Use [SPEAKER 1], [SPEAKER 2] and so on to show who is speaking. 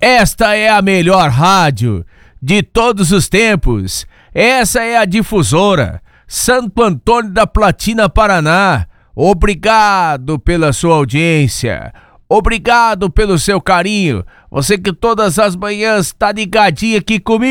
[SPEAKER 1] Esta é a melhor rádio de todos os tempos. Essa é a Difusora, Santo Antônio da Platina, Paraná. Obrigado pela sua audiência. Obrigado pelo seu carinho. Você que todas as manhãs tá ligadinho aqui comigo.